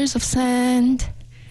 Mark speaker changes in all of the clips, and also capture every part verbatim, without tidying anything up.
Speaker 1: Colors of Sand.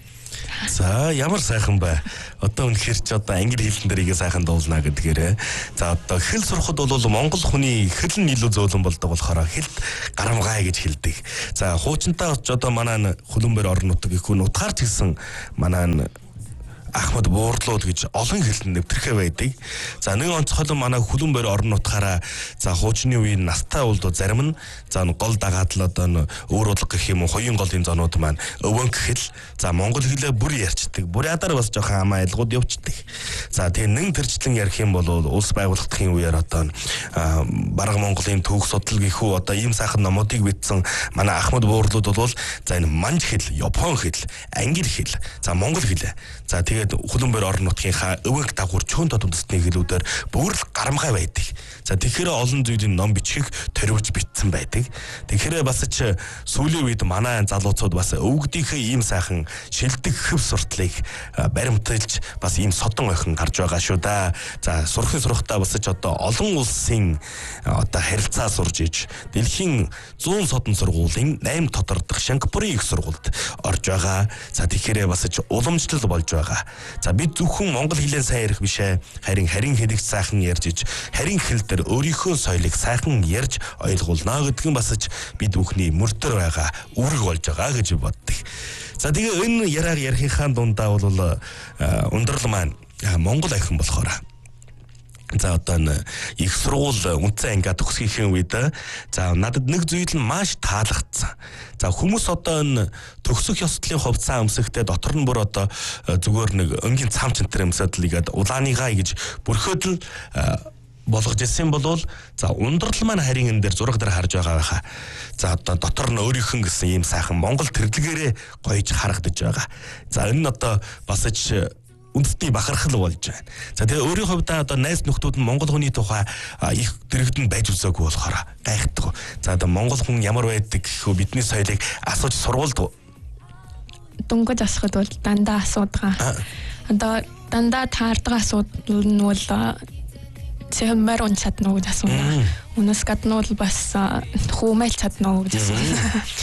Speaker 2: За ямар сайхан бай. Одоо үнэхээр ч одоо англи хэлэн дээр игээ сайхан дуулна гэдгээр. За одоо хэл сурахад бол монгол хүний хэл нь илүү зөөлөн болдог болохоор хэлд гарамгай гэж хэлдэг. За хуучинтаа ч одоо манай хөлбөмбөр орон нутаг ихгүй нутгаар ч гэсэн манай Ахмад Буурлууд гэж олон хэлэн нэвтэрхэ байдаг. За нэг онцгой манай хөлбөмбөр орон нутгаараа за хуучны үеийн настай болдоо зарим нь за гол дагаад л одоо өөр удлаг гэх юм уу хоёрын голын зонууд маань өвөнг хэл за монгол хэлээ бүр ярьцдаг. Бурядаар бас жоохон амаа айлгууд явцдаг. За тэгээ нэг төрчлэн ярих юм бол улс байгуулагдахын үеэр одоо бараг Монголын түүх судал гэхүү одоо ийм сайхан номуудыг бичсэн манай Ахмад Буурлууд бол за энэ манж хэл, япон хэл, англи хэл, за монгол хэл. За тэгээ хөлбөмбөр орон нутгийнхаа өвөг дагуур чөөн тодомтсны хэлүүдээр бүр л гарамгай байдаг. За тэгэхээр олон зүйлийн ном бичих төрөвж бичсэн байдаг. Тэгэхээр бас ч сүүлийн үед манай залуучууд бас өвгдийнхээ ийм сайхан шилдэг хөв суртлыг баримталж бас ийм содон охин гарч байгаа шүү да. За сурахын сурахтаа бас ч одоо олон улсын одоо харилцаа сурж иж дэлхийн зуун содон сургуулийн найман тодордох Шингапурын их сургуульд орж байгаа. За тэгэхээр бас ч уламжлал болж байгаа. За бид зөвхөн монгол хэлээр сайн ярих бишээ. Харин харин хэлийг сайхан ярьж иж харин хэл дээр өөрийнхөө соёлыг сайхан ярьж ойлгуулна гэдэг нь бас ч бид бүхний мөрдөр байгаа үүрэг болж байгаа гэж боддог. За тэгээ энэ яриаг ярихынхаа дундаа бол ундрал маань монгол ахин болохоор за одоо их сургууль үнцэн ангиа төгсгөхийн үед за надад нэг зүйл нь маш таалагдсан. За хүмүүс одоо энэ төгсөх ёслолын хувцас өмсөхдөө дотор нь бүр одоо зүгээр нэг өнгийн цамч энэ өмсөд л игээд улааныгаа гэж бүрхөөд л болгож ирсэн болвол за ундрал маань харин энэ дээр зураг дээр харж байгаа байхаа. За одоо дотор нь өөрийнх нь гэсэн ийм сайхан монгол тэрдлэгээрээ гоёж харагдаж байгаа. За энэ нь одоо бас ч үндэсний бахархал болж байна. За тэгээ өөрийн хувьдаа одоо найз нөхдүүд нь монгол хүний тухай их дэрэгдэн байж үзээгүй болохоор гайхдаг. За одоо монгол хүн ямар байдаг гэхүү бидний соёлыг асууж сургуульд
Speaker 1: Дөнгөж асахад бол дандаа асуудгаа. Одоо дандаа таардгаа асуудал нь бол зэмээр он чадна гэж асууна. Үнэс гадна бол бас хүмэл чадна гэж асууна.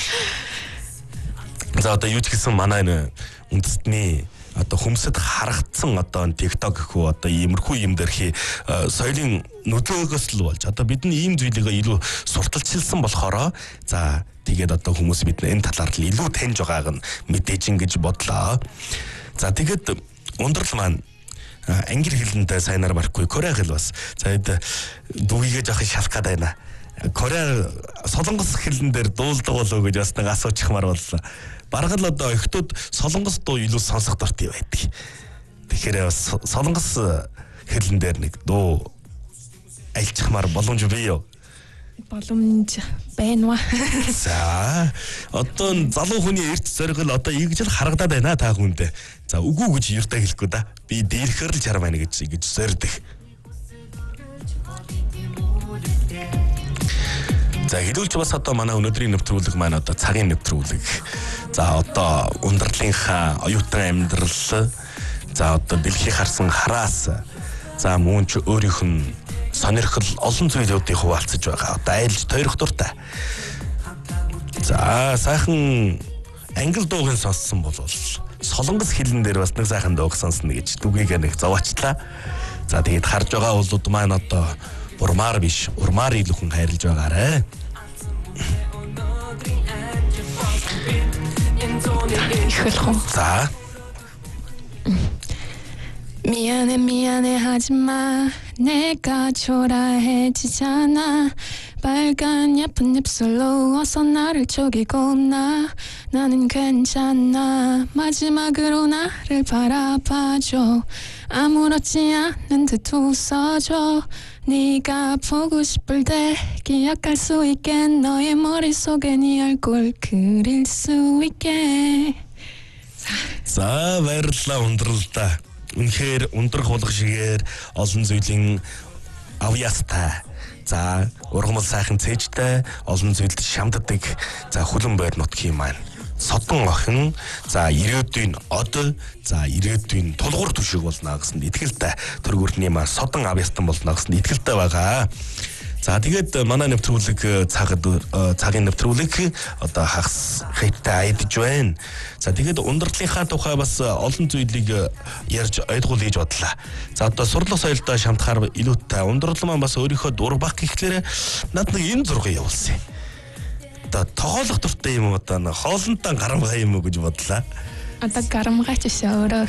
Speaker 2: За одоо юу ч гэсэн манай үндэсний одоо хүмсэд харагдсан одоо TikTok гэхүү одоо иймэрхүү юм дэрхи соёлын нөлөөгөөс л болж одоо бидний ийм зүйлийг илүү сурталчилсан болохоор за тэгээд одоо хүмүүс бидний энэ талаар л илүү таньж байгааг нь мэдээж ингэж бодлоо. За тэгээд ундрал маань англи хэлэндээ сайнаар барахгүй Кореа хэл бас за дүүгээ жоох шалах гээд байна. Кореа солонгос хэлэн дээр дуулдаг болов гэж бас нэг асуучихмаар боллоо. Бараг л одоо охтууд солонгос дуу илүү сонсох дуртай байдаг. Тэгэхээр солонгос хэлэн дээр нэг дуу альчихмаар боломж бий юу?
Speaker 1: Боломж байна.
Speaker 2: За одоо залуу хүний эрт зоригл одоо ингэж л харагдаад байна та хүндээ. За үгүй гэж юртаа хэлэхгүй да. Би дээрхэр л чар байна гэж ингэж зордох. За хэлүүлж бас одоо манай өнөөдрийн нэвтрүүлэг маань одоо цагийн нэвтрүүлэг. За одоо ундралынхаа оюутан амьдрал. За одоо дэлхий харсан хараас. За мөн ч өөрийнх нь сонирхол олон зүйлүүдийг хуваалцаж байгаа. Одоо айлж тойрох дуртай. За сайхан англи дуугийн сонссон бол солонгос хэлэн дээр бас нэг сайхан дууг сонсно гэж дүгийг нэг зовоочлаа. За тэгээд харж байгаа улууд маань одоо урмаар биш, урмаар илүү хүн хайрлаж байгаарэ. 자.
Speaker 1: 미안해 미안해 하지마 내가 초라해지잖아 빨간 예쁜 입술로 어서 나를 쪼개고 나 나는 괜찮아 마지막으로 나를 바라봐줘 아무렇지 않은 듯 웃어줘 네가 보고 싶을 때 기억할 수 있게 너의 머릿속에 네 얼굴 그릴 수 있게
Speaker 2: За баярлалаа ундралдаа. Үнэхээр ундрах болгох шигээр олон зүйлийн авьяастай. За ургамал сайхан цээжтэй олон зүйлд шамддаг. За хүлэн байр нутгийн маань содон охин за ирээдүйн од за ирээдүйн тулгуур түшиг болно гэсэн итгэлтэй төргөрний маань содон авьяастан болно гэсэн итгэлтэй байгаа. За тэгээд манай нэвтрүүлэг цагад цагийн нэвтрүүлэг одоо хагас хайтаа айдж байна. За тэгээд ундралынхаа тухай бас олон зүйлийг ярьж ойлгуул гэж бодлаа. За одоо сурлах соёлтой шамтахаар илүүтэй ундрал маань бас өөрийнхөө дурбах гэхлээр над нэг энэ зураг явуулсан. Одоо тоглох дуртай юм уу одоо хоолндоо гарамгай юм уу гэж бодлаа.
Speaker 1: Одоо гарамгайч шүү өөрөө